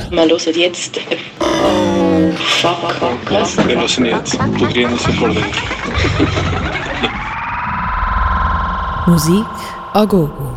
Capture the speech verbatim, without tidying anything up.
Wir hören jetzt... Oh, fuck, was? Wir hören jetzt Bugrinos Recording. Musik a gogo.